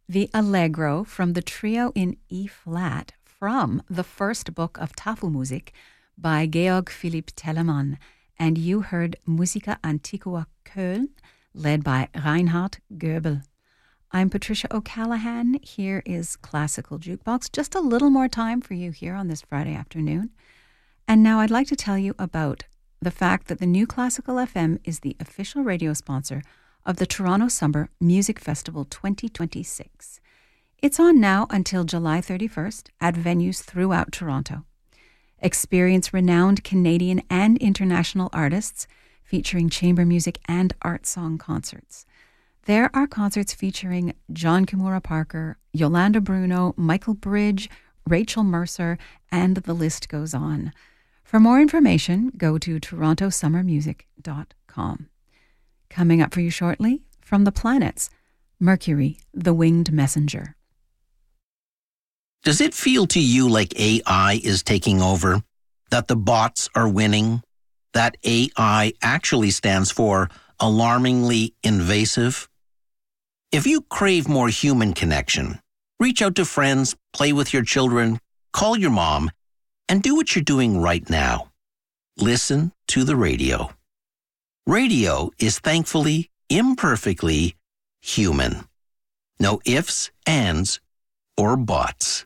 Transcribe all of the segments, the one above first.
the Allegro from the trio in E-flat from the first book of Tafelmusik by Georg Philipp Telemann. And you heard Musica Antiqua Köln, led by Reinhard Goebel. I'm Patricia O'Callaghan. Here is Classical Jukebox. Just a little more time for you here on this Friday afternoon. And now I'd like to tell you about the fact that the New Classical FM is the official radio sponsor of the Toronto Summer Music Festival 2026. It's on now until July 31st at venues throughout Toronto. Experience renowned Canadian and international artists featuring chamber music and art song concerts. There are concerts featuring John Kimura Parker, Yolanda Bruno, Michael Bridge, Rachel Mercer, and the list goes on. For more information, go to torontosummermusic.com. Coming up for you shortly, from the planets, Mercury, the Winged Messenger. Does it feel to you like AI is taking over? That the bots are winning? That AI actually stands for alarmingly invasive? If you crave more human connection, reach out to friends, play with your children, call your mom, and do what you're doing right now. Listen to the radio. Radio is thankfully, imperfectly human. No ifs, ands, or buts.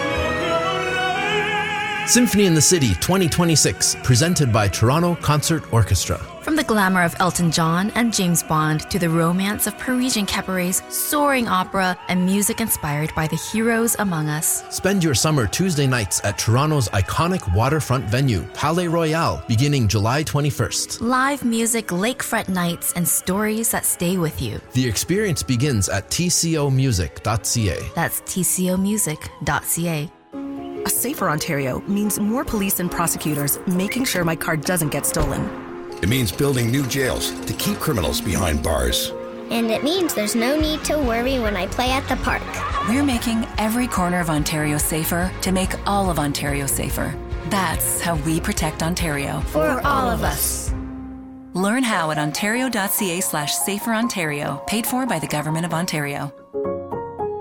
Symphony in the City 2026, presented by Toronto Concert Orchestra. From the glamour of Elton John and James Bond to the romance of Parisian cabarets, soaring opera, and music inspired by the heroes among us. Spend your summer Tuesday nights at Toronto's iconic waterfront venue, Palais Royal, beginning July 21st. Live music, lakefront nights, and stories that stay with you. The experience begins at tcomusic.ca. That's tcomusic.ca. A safer Ontario means more police and prosecutors making sure my car doesn't get stolen. It means building new jails to keep criminals behind bars. And it means there's no need to worry when I play at the park. We're making every corner of Ontario safer to make all of Ontario safer. That's how we protect Ontario. For all of us. Learn how at ontario.ca/saferontario, paid for by the Government of Ontario.